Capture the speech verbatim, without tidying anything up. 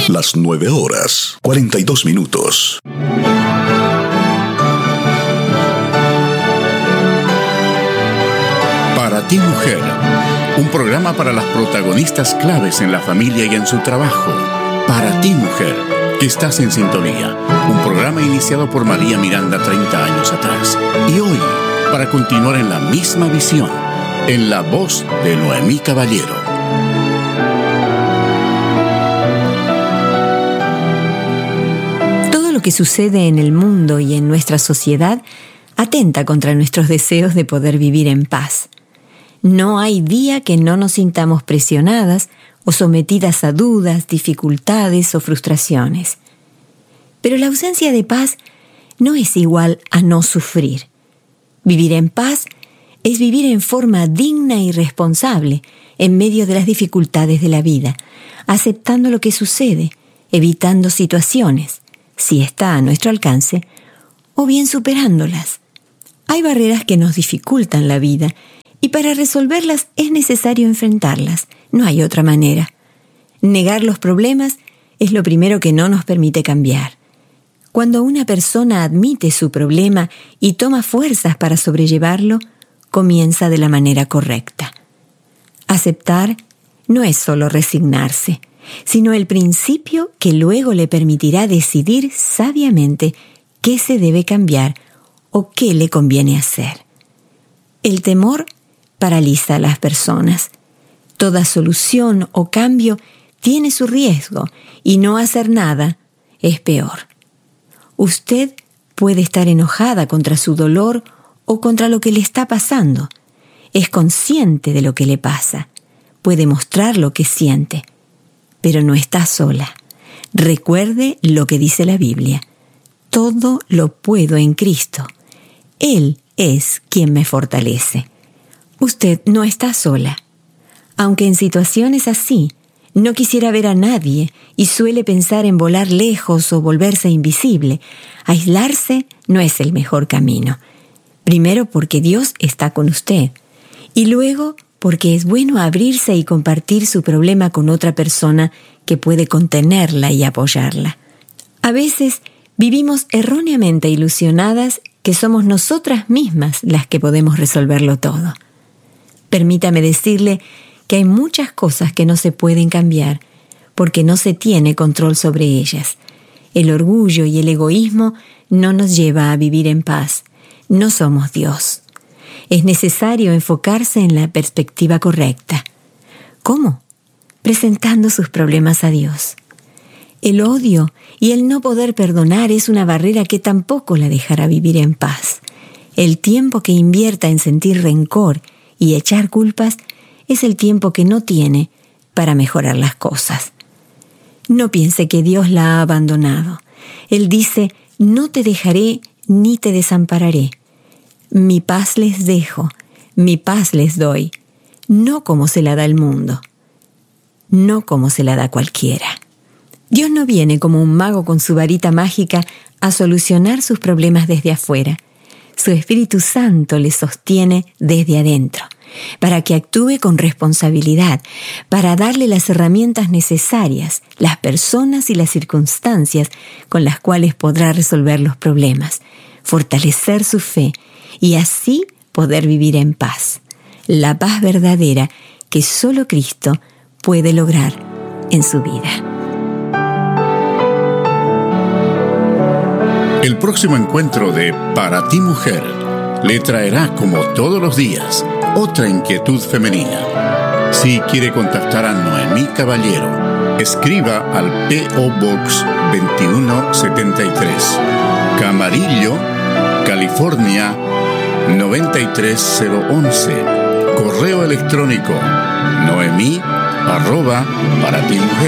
Las nueve horas, cuarenta y dos minutos. Para ti, mujer, un programa para las protagonistas claves en la familia y en su trabajo. Para ti, mujer, que estás en sintonía. Un programa iniciado por María Miranda treinta años atrás. Y hoy, para continuar en la misma visión, en la voz de Noemí Caballero. Todo lo que sucede en el mundo y en nuestra sociedad atenta contra nuestros deseos de poder vivir en paz. No hay día que no nos sintamos presionadas o sometidas a dudas, dificultades o frustraciones. Pero la ausencia de paz no es igual a no sufrir. Vivir en paz es vivir en forma digna y responsable en medio de las dificultades de la vida, aceptando lo que sucede, evitando situaciones, si está a nuestro alcance, o bien superándolas. Hay barreras que nos dificultan la vida y para resolverlas es necesario enfrentarlas, no hay otra manera. Negar los problemas es lo primero que no nos permite cambiar. Cuando una persona admite su problema y toma fuerzas para sobrellevarlo, comienza de la manera correcta. Aceptar no es solo resignarse, sino el principio que luego le permitirá decidir sabiamente qué se debe cambiar o qué le conviene hacer. El temor paraliza a las personas. Toda solución o cambio tiene su riesgo y no hacer nada es peor. Usted puede estar enojada contra su dolor o contra lo que le está pasando. Es consciente de lo que le pasa. Puede mostrar lo que siente. Pero no está sola. Recuerde lo que dice la Biblia. Todo lo puedo en Cristo. Él es quien me fortalece. Usted no está sola. Aunque en situaciones así no quisiera ver a nadie y suele pensar en volar lejos o volverse invisible, aislarse no es el mejor camino. Primero porque Dios está con usted y luego porque es bueno abrirse y compartir su problema con otra persona que puede contenerla y apoyarla. A veces vivimos erróneamente ilusionadas que somos nosotras mismas las que podemos resolverlo todo. Permítame decirle que hay muchas cosas que no se pueden cambiar porque no se tiene control sobre ellas. El orgullo y el egoísmo no nos lleva a vivir en paz. No somos Dios. Es necesario enfocarse en la perspectiva correcta. ¿Cómo? Presentando sus problemas a Dios. El odio y el no poder perdonar es una barrera que tampoco la dejará vivir en paz. El tiempo que invierta en sentir rencor y echar culpas es el tiempo que no tiene para mejorar las cosas. No piense que Dios la ha abandonado. Él dice, no te dejaré ni te desampararé. Mi paz les dejo, mi paz les doy, no como se la da el mundo, no como se la da cualquiera. Dios no viene como un mago con su varita mágica a solucionar sus problemas desde afuera. Su Espíritu Santo le sostiene desde adentro, para que actúe con responsabilidad, para darle las herramientas necesarias, las personas y las circunstancias con las cuales podrá resolver los problemas, fortalecer su fe y así poder vivir en paz. La paz verdadera que solo Cristo puede lograr en su vida. El próximo encuentro de Para ti, mujer le traerá, como todos los días, otra inquietud femenina. Si quiere contactar a Noemí Caballero, escriba al P O Box veintiuno setenta y tres, Camarillo, California noventa y tres cero once. Correo electrónico noemí arroba para ti mujer